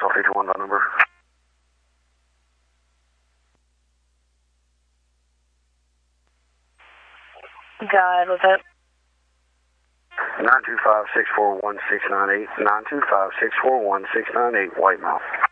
Hotel 51 number. God, what's that? 925-641-698, 925-641-698, Whitemouth.